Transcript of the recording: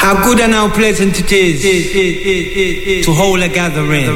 How good and how pleasant it is to hold a gathering.